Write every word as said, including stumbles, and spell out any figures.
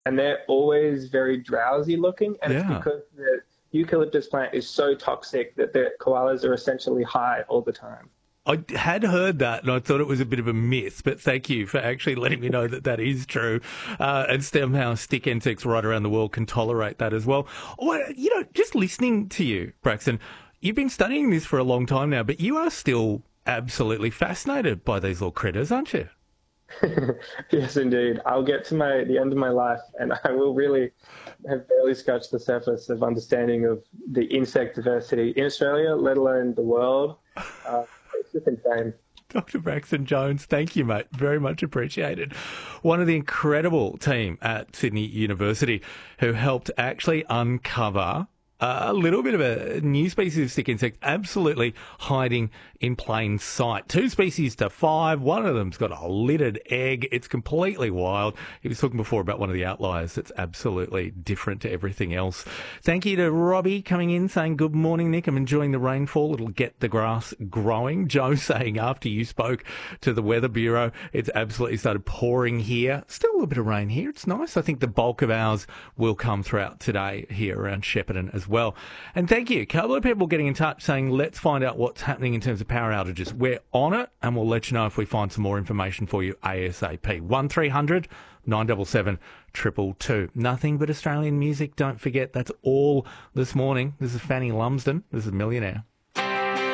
and they're always very drowsy looking, and it's Yeah. because the eucalyptus plant is so toxic that the koalas are essentially high all the time. I had heard that, and I thought it was a bit of a myth, but thank you for actually letting me know that that is true. Uh, and somehow stick insects right around the world can tolerate that as well. Well, you know, just listening to you, Braxton, you've been studying this for a long time now, but you are still absolutely fascinated by these little critters, aren't you? Yes, indeed. I'll get to my the end of my life, and I will really have barely scratched the surface of understanding of the insect diversity in Australia, let alone the world. Uh, it's just insane. Doctor Braxton Jones, thank you, mate. Very much appreciated. One of the incredible team at Sydney University who helped actually uncover a little bit of a new species of stick insect absolutely hiding in plain sight. Two species to five. One of them's got a littered egg. It's completely wild. He was talking before about one of the outliers that's absolutely different to everything else. Thank you to Robbie coming in saying, good morning, Nick. I'm enjoying the rainfall. It'll get the grass growing. Joe saying after you spoke to the Weather Bureau, it's absolutely started pouring here. Still a little bit of rain here. It's nice. I think the bulk of ours will come throughout today here around Shepparton as well. And thank you. A couple of people getting in touch saying, let's find out what's happening in terms of power outages. We're on it, and we'll let you know if we find some more information for you ASAP. one three hundred nine seven seven two two two. Nothing but Australian music. Don't forget, that's all this morning. This is Fanny Lumsden. This is Millionaire.